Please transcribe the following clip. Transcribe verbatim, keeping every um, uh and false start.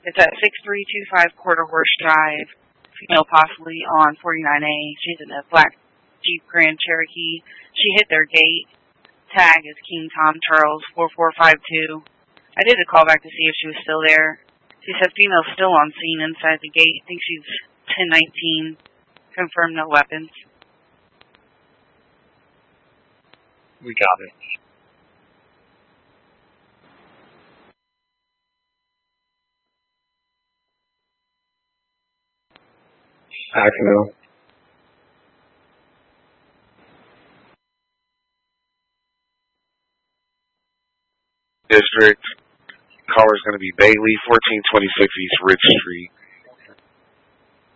It's at six three two five Quarter Horse Drive. Female possibly on forty-nine A. She's in a black Jeep Grand Cherokee. She hit their gate. Tag is King Tom Charles four four five two. I did a call back to see if she was still there. She said female's still on scene inside the gate. I think she's ten nineteen. Confirmed no weapons. We got it. Hacknell. District. Caller's going to be Bailey, fourteen twenty-six East Ridge Street.